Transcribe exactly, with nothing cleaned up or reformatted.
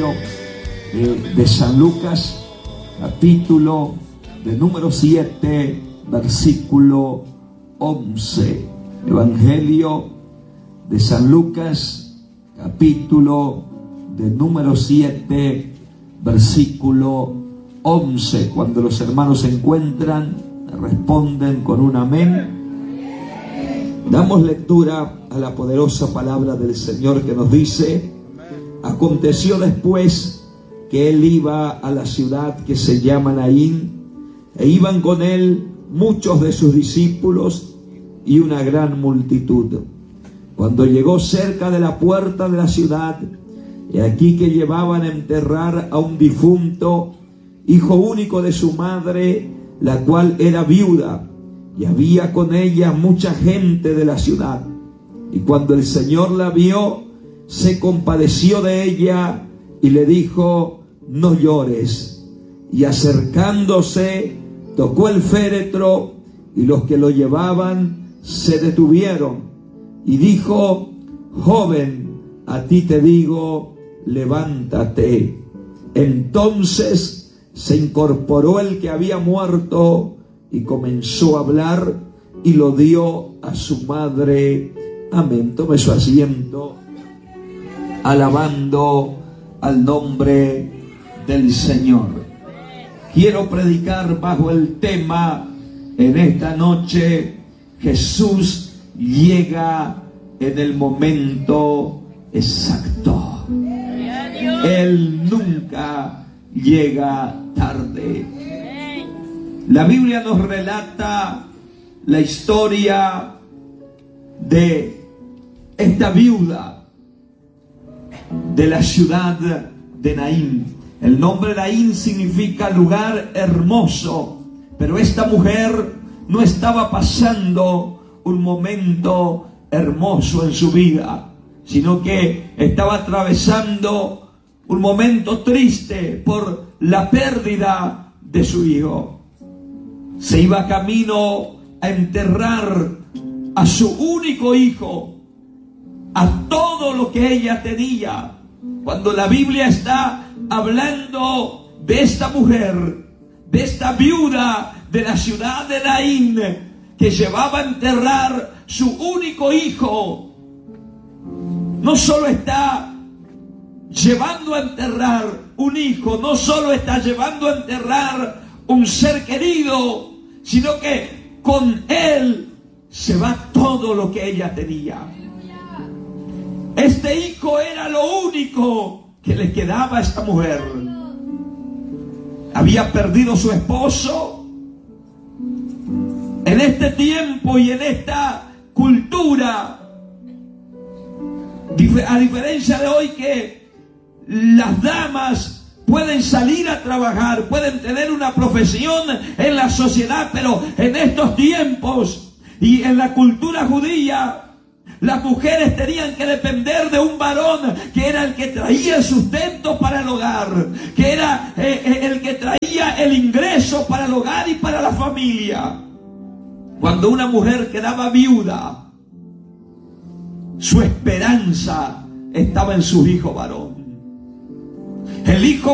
Evangelio de, de San Lucas, capítulo de número siete, versículo once. Evangelio de San Lucas, capítulo de número siete, versículo once. Cuando los hermanos se encuentran, responden con un amén. Damos lectura a la poderosa palabra del Señor que nos dice: aconteció después que él iba a la ciudad que se llama Naín, e iban con él muchos de sus discípulos y una gran multitud. Cuando llegó cerca de la puerta de la ciudad, he aquí que llevaban a enterrar a un difunto, hijo único de su madre, la cual era viuda, y había con ella mucha gente de la ciudad. Y cuando el Señor la vio, se compadeció de ella y le dijo: no llores. Y acercándose, tocó el féretro, y los que lo llevaban se detuvieron. Y dijo: joven, a ti te digo, levántate. Entonces se incorporó el que había muerto y comenzó a hablar, y lo dio a su madre. Amén. Tome su asiento, alabando al nombre del Señor. Quiero predicar bajo el tema en esta noche: Jesús llega en el momento exacto. Él nunca llega tarde. La Biblia nos relata la historia de esta viuda de la ciudad de Naín. El nombre Naín significa lugar hermoso, pero esta mujer no estaba pasando un momento hermoso en su vida, sino que estaba atravesando un momento triste por la pérdida de su hijo. Se iba camino a enterrar a su único hijo, a todo lo que ella tenía. Cuando la Biblia está hablando de esta mujer, de esta viuda de la ciudad de Naín, que llevaba a enterrar su único hijo, no solo está llevando a enterrar un hijo, no solo está llevando a enterrar un ser querido, sino que con él se va todo lo que ella tenía. Este hijo era lo único que le quedaba a esta mujer. Había perdido su esposo. En este tiempo y en esta cultura, a diferencia de hoy, que las damas pueden salir a trabajar, pueden tener una profesión en la sociedad, pero en estos tiempos y en la cultura judía, las mujeres tenían que depender de un varón que era el que traía el sustento para el hogar, que era eh, el que traía el ingreso para el hogar y para la familia. Cuando una mujer quedaba viuda, su esperanza estaba en su hijo varón. El hijo